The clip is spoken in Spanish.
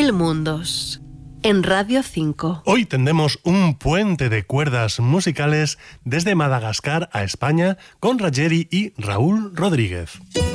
Mil Mundos, en Radio 5. Hoy tendemos un puente de cuerdas musicales desde Madagascar a España con Rajeri y Raúl Rodríguez.